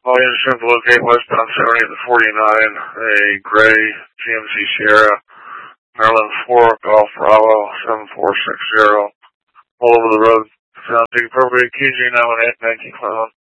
All units trying to locate westbound 70 to 49, a gray GMC Sierra, Maryland 4, Golf Bravo 7460, all over the road. Sound appropriate, QG 918, 19 Cleveland.